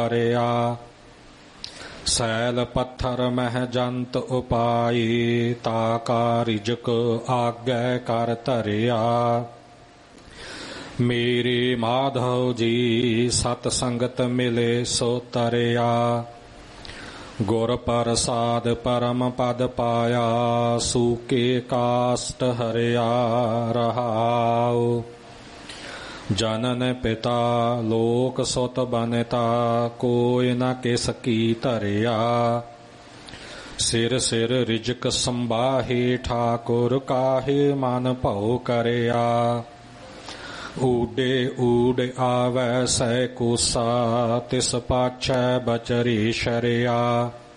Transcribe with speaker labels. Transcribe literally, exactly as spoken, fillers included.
Speaker 1: ਰਿਆ ਸੈਲ ਪੱਥਰ ਮਹਿ ਜੰਤ ਉਪਾਈ ਤਾ ਕਾ ਰਿਜਕ ਆਗੈ ਕਰ ਧਰਿਆ। ਮੇਰੇ ਮਾਧਵ ਜੀ ਸਤ ਸੰਗਤ ਮਿਲੇ ਸੋ ਤਰਿਆ ਗੁਰ ਪ੍ਰਸਾਦ ਪਰਮ ਪਦ ਪਾਇਆ ਸੂਕੇ ਕਾਸਟ ਹਰਿਆ ਰਹਾਉ। ਜਨਨ ਪਿਤਾ ਲੋਕ ਸੁਤ ਬਨਤਾ ਕੋਈ ਨ ਕਿਸ ਕੀ ਧਰਿਆ ਸਿਰ ਸਿਰ ਰਿਜਕ ਸੰਬਾਹੇ ਠਾਕੁਰ ਕਾਹੇ ਮਨ ਭਉ ਕਰਿਆ। ਊਡੇ ਊਡ ਆਵੈ ਸੈ ਕੂਸਾ ਤਿਸ ਪਾਛੈ ਬਚਰੀ ਸ਼ਰਿਆ